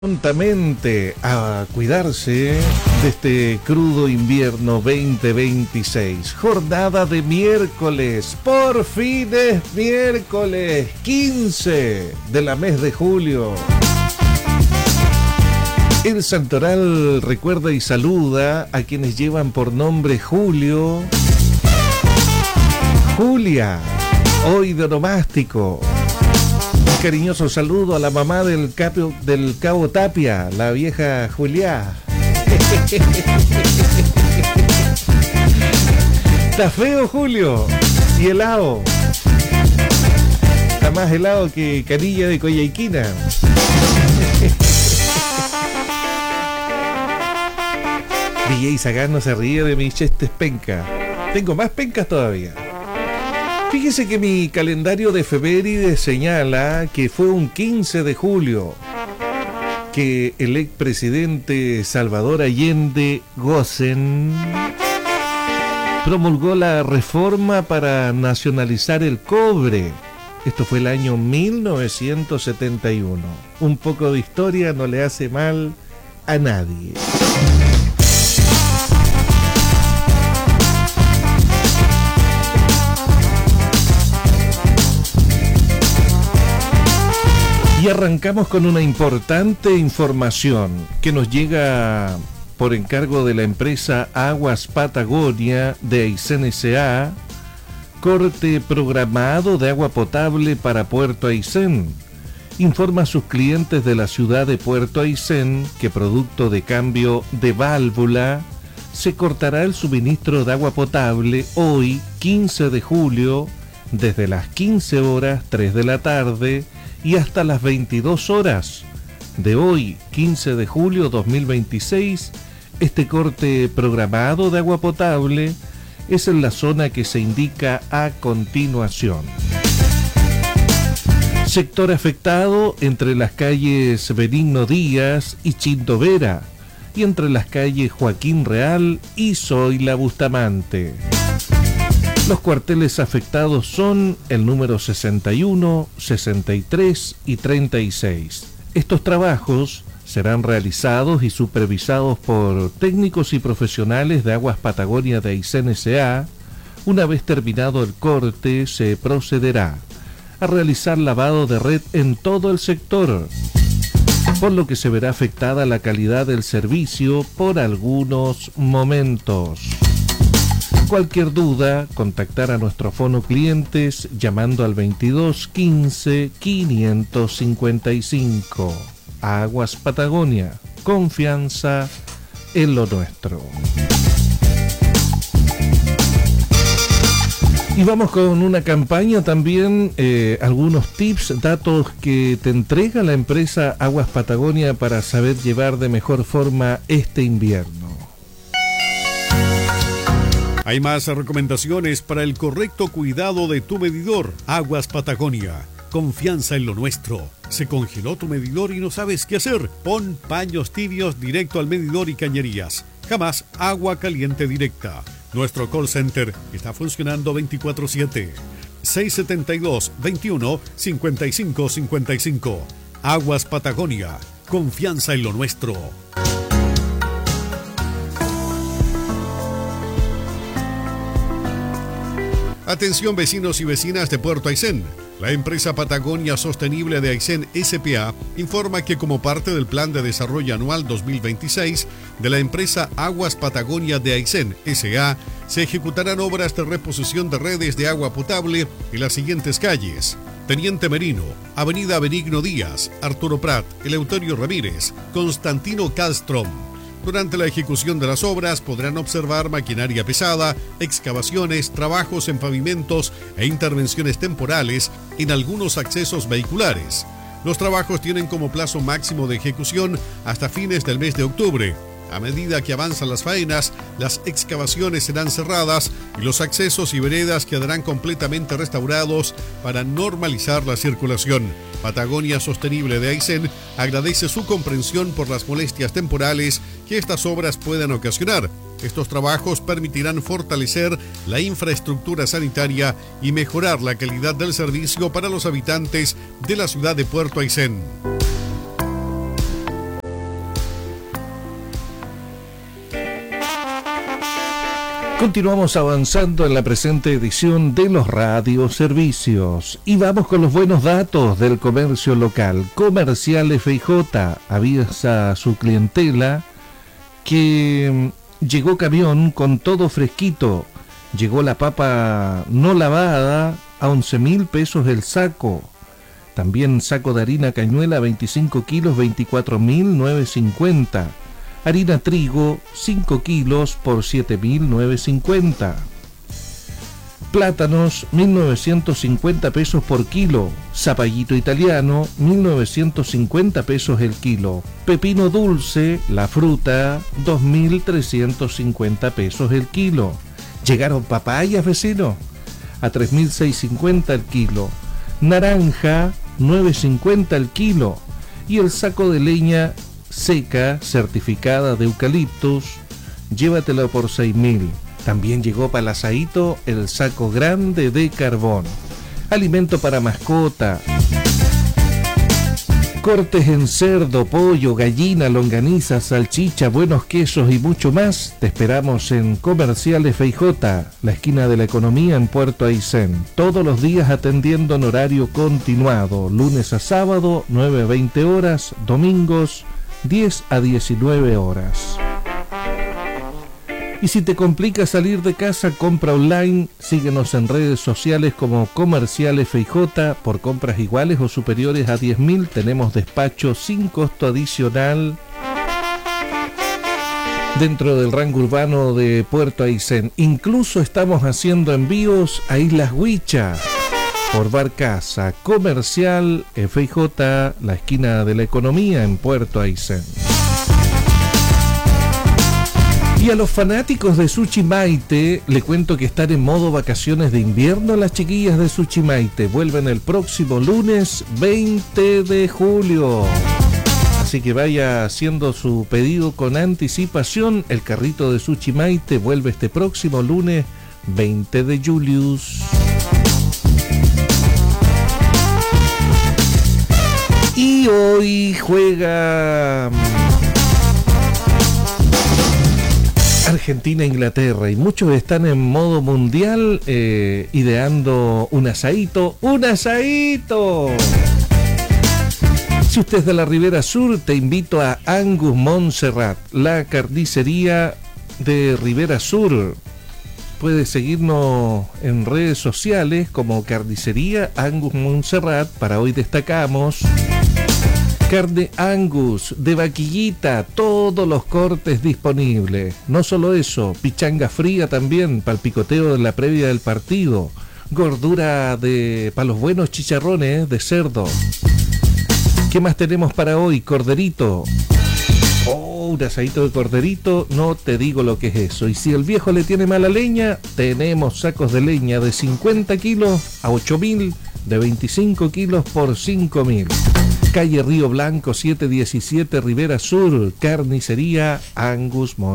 Prontamente a cuidarse de este crudo invierno 2026. Jornada de miércoles, por fin es miércoles 15 de la mes de julio. El Santoral recuerda y saluda a quienes llevan por nombre Julio, Julia, hoy de onomástico. Un cariñoso saludo a la mamá del Cabo Tapia, la vieja Juliá. Está feo, Julio, y helado. Está más helado que canilla de Coyhaiquina. DJ Sagano se ríe de mis chistes penca. Tengo más pencas todavía. Fíjese que mi calendario de efemérides señala que fue un 15 de julio que el expresidente Salvador Allende Gossen promulgó la reforma para nacionalizar el cobre. Esto fue el año 1971. Un poco de historia no le hace mal a nadie. Y arrancamos con una importante información que nos llega por encargo de la empresa Aguas Patagonia de Aysén S.A. Corte programado de agua potable para Puerto Aysén. Informa a sus clientes de la ciudad de Puerto Aysén que producto de cambio de válvula se cortará el suministro de agua potable hoy 15 de julio desde las 15 horas 3 de la tarde y hasta las 22 horas de hoy, 15 de julio 2026, este corte programado de agua potable es en la zona que se indica a continuación. Sector afectado entre las calles Benigno Díaz y Chinto Vera y entre las calles Joaquín Real y Zoila Bustamante. Los cuarteles afectados son el número 61, 63 y 36. Estos trabajos serán realizados y supervisados por técnicos y profesionales de Aguas Patagonia de Aysén S.A. Una vez terminado el corte, se procederá a realizar lavado de red en todo el sector, por lo que se verá afectada la calidad del servicio por algunos momentos. Cualquier duda, contactar a nuestro fono clientes llamando al 22 15 555. Aguas Patagonia, confianza en lo nuestro. Y vamos con una campaña también, algunos tips, datos que te entrega la empresa Aguas Patagonia para saber llevar de mejor forma este invierno. Hay más recomendaciones para el correcto cuidado de tu medidor. Aguas Patagonia. Confianza en lo nuestro. Se congeló tu medidor y no sabes qué hacer. Pon paños tibios directo al medidor y cañerías. Jamás agua caliente directa. Nuestro call center está funcionando 24/7. 672-21-5555. Aguas Patagonia. Confianza en lo nuestro. Atención vecinos y vecinas de Puerto Aysén. La empresa Patagonia Sostenible de Aysén S.p.A. informa que como parte del Plan de Desarrollo Anual 2026 de la empresa Aguas Patagonia de Aysén S.A. se ejecutarán obras de reposición de redes de agua potable en las siguientes calles: Teniente Merino, Avenida Benigno Díaz, Arturo Prat, Eleuterio Ramírez, Constantino Castrom. Durante la ejecución de las obras podrán observar maquinaria pesada, excavaciones, trabajos en pavimentos e intervenciones temporales en algunos accesos vehiculares. Los trabajos tienen como plazo máximo de ejecución hasta fines del mes de octubre. A medida que avanzan las faenas, las excavaciones serán cerradas y los accesos y veredas quedarán completamente restaurados para normalizar la circulación. Patagonia Sostenible de Aysén agradece su comprensión por las molestias temporales que estas obras puedan ocasionar. Estos trabajos permitirán fortalecer la infraestructura sanitaria y mejorar la calidad del servicio para los habitantes de la ciudad de Puerto Aysén. Continuamos avanzando en la presente edición de los radioservicios y vamos con los buenos datos del comercio local. Comercial FIJ avisa a su clientela que llegó camión con todo fresquito. Llegó la papa no lavada a 11.000 pesos el saco. También saco de harina cañuela 25 kilos 24.950. Harina trigo 5 kilos por 7.950. Plátanos 1.950 pesos por kilo. Zapallito italiano 1.950 pesos el kilo. Pepino dulce, la fruta 2.350 pesos el kilo. Llegaron papayas, vecino, a 3.650 el kilo. Naranja 9.50 el kilo. Y el saco de leña seca, certificada de eucaliptus, llévatela por 6.000. También llegó para el asadito el saco grande de carbón. Alimento para mascota. Cortes en cerdo, pollo, gallina, longaniza, salchicha, buenos quesos y mucho más. Te esperamos en Comercial FIJ, la esquina de la economía en Puerto Aysén. Todos los días atendiendo en horario continuado. Lunes a sábado, 9 a 20 horas. Domingos, 10 a 19 horas. Y si te complica salir de casa, compra online. Síguenos en redes sociales como Comercial FIJ. Por compras iguales o superiores a 10.000 tenemos despacho sin costo adicional dentro del rango urbano de Puerto Aysén. Incluso estamos haciendo envíos a Islas Huicha por Barcaza. Comercial FIJ, la esquina de la economía en Puerto Aysén. Y a los fanáticos de Suchimaite, le cuento que están en modo vacaciones de invierno. Las chiquillas de Suchimaite vuelven el próximo lunes 20 de julio. Así que vaya haciendo su pedido con anticipación. El carrito de Suchimaite vuelve este próximo lunes 20 de julio. Y hoy juega Argentina e Inglaterra y muchos están en modo mundial ideando un asadito. Si usted es de la Ribera Sur, te invito a Angus Montserrat, la carnicería de Ribera Sur. Puedes seguirnos en redes sociales como Carnicería Angus Montserrat. Para hoy destacamos carne Angus, de vaquillita, todos los cortes disponibles. No solo eso, pichanga fría también para el picoteo de la previa del partido. Gordura para los buenos chicharrones de cerdo. ¿Qué más tenemos para hoy? Corderito. Un asadito de corderito, no te digo lo que es eso. Y si el viejo le tiene mala leña, tenemos sacos de leña de 50 kilos a 8.000, de 25 kilos por 5.000. Calle Río Blanco 717, Ribera Sur, Carnicería Angus Montserrat.